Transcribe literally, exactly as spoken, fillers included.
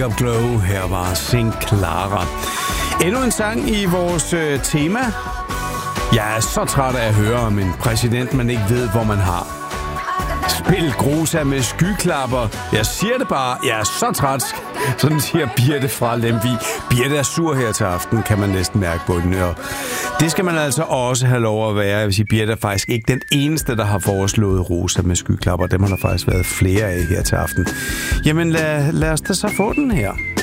Makeup Glow. Her var Sing Clara. Endnu en sang i vores øh, tema. Jeg er så træt af at høre om en præsident, man ikke ved, hvor man har. Spil grusa med skyklapper. Jeg siger det bare. Jeg er så træt. Sådan siger Birte fra Lemvig. Birte er sur her til aften, kan man næsten mærke på den. Og det skal man altså også have lov at være. Jeg vil sige, Birte er faktisk ikke den eneste, der har foreslået rosa med skyklapper. Dem har der faktisk været flere af her til aften. Jamen lad, lad os da så få den her.